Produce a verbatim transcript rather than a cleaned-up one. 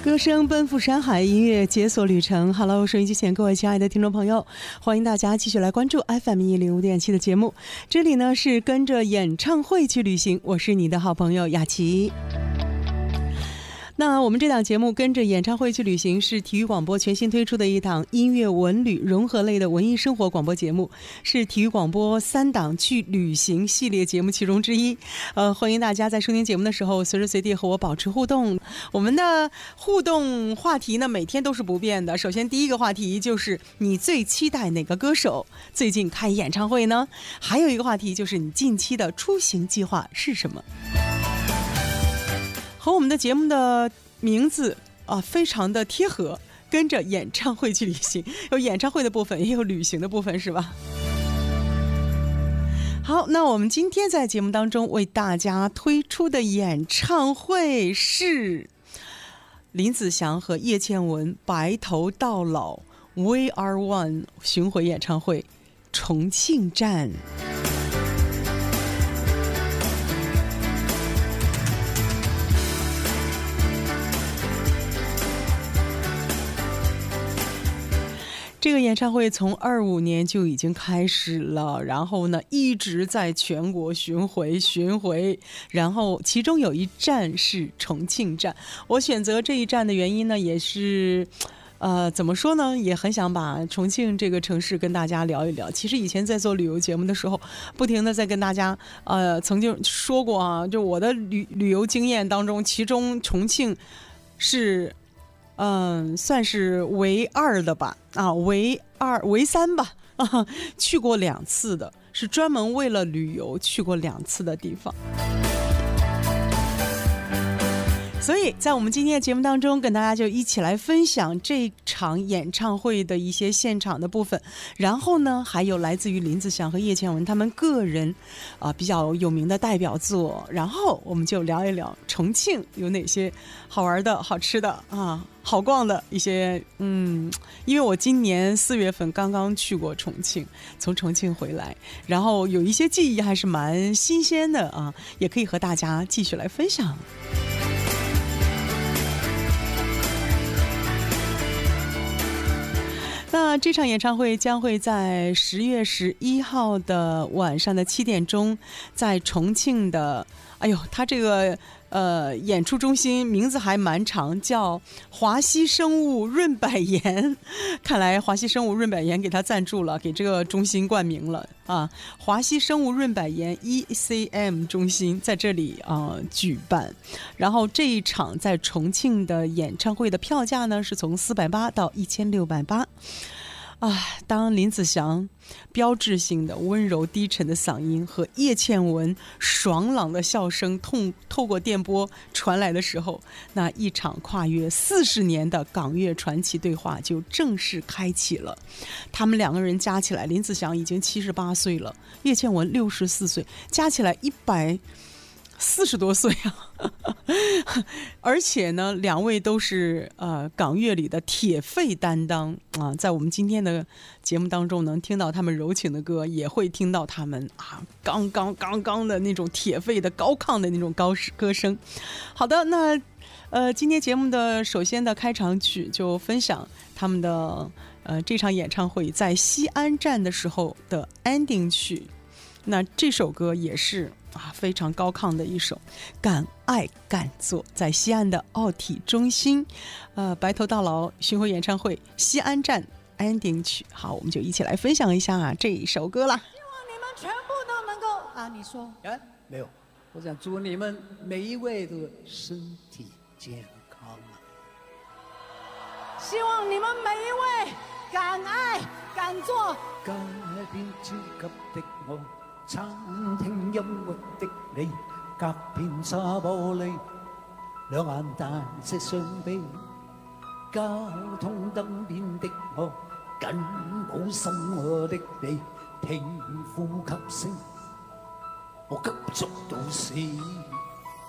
歌声奔赴山海，音乐解锁旅程。Hello， 收音机前各位亲爱的听众朋友，欢迎大家继续来关注 F M 一零五点七的节目。这里呢是跟着演唱会去旅行，我是你的好朋友雅琪。那我们这档节目跟着演唱会去旅行是体育广播全新推出的一档音乐文旅融合类的文艺生活广播节目，是体育广播三档去旅行系列节目其中之一。呃，欢迎大家在收听节目的时候随时随地和我保持互动。我们的互动话题呢每天都是不变的。首先第一个话题就是你最期待哪个歌手最近开演唱会呢？还有一个话题就是你近期的出行计划是什么？和我们的节目的名字啊非常的贴合，跟着演唱会去旅行，有演唱会的部分也有旅行的部分，是吧？好，那我们今天在节目当中为大家推出的演唱会是林子祥和叶倩文白头到老 We Are One 巡回演唱会重庆站。这个演唱会从二五年就已经开始了，然后呢一直在全国巡回巡回，然后其中有一站是重庆站。我选择这一站的原因呢也是呃，怎么说呢，也很想把重庆这个城市跟大家聊一聊。其实以前在做旅游节目的时候不停的在跟大家呃，曾经说过啊，就我的旅旅游经验当中，其中重庆是嗯，算是唯二的吧，啊，唯二唯三吧，啊，去过两次的，是专门为了旅游去过两次的地方。所以在我们今天的节目当中跟大家就一起来分享这场演唱会的一些现场的部分，然后呢还有来自于林子祥和叶倩文他们个人啊、呃、比较有名的代表作，然后我们就聊一聊重庆有哪些好玩的好吃的啊好逛的一些，嗯，因为我今年四月份刚刚去过重庆，从重庆回来，然后有一些记忆还是蛮新鲜的啊，也可以和大家继续来分享。那这场演唱会将会在十月十一号的晚上的七点钟，在重庆的，哎呦，他这个呃演出中心名字还蛮长，叫华西生物润百颜。看来华西生物润百颜给他赞助了，给这个中心冠名了啊！华西生物润百颜 E C M 中心在这里啊、呃、举办。然后这一场在重庆的演唱会的票价呢是从四百八到一千六百八。啊，当林子祥标志性的温柔低沉的嗓音和叶倩文爽朗的笑声透透过电波传来的时候，那一场跨越四十年的港乐传奇对话就正式开启了。他们两个人加起来，林子祥已经七十八岁了，叶倩文六十四岁，加起来一百四十多岁啊！而且呢，两位都是呃港乐里的铁肺担当啊，在我们今天的节目当中能听到他们柔情的歌，也会听到他们啊刚刚刚刚的那种铁肺的高亢的那种高歌声。好的，那呃今天节目的首先的开场曲就分享他们的呃这场演唱会在西安站的时候的 ending 曲。那这首歌也是啊非常高亢的一首，敢爱敢做，在西安的奥体中心，呃，白头到老巡回演唱会西安站 ending 曲。好，我们就一起来分享一下、啊、这一首歌啦。 希望你们全部都能够啊，你说？ 哎，没有，我想祝你们每一位都身体健康啊！ 希望你们每一位敢爱敢做， 街邊焦急的我。餐廳音樂的你，隔片沙玻璃，兩眼帶些傷悲。交通燈邊的我，緊抱心愛的你，聽呼吸聲，我急速到死。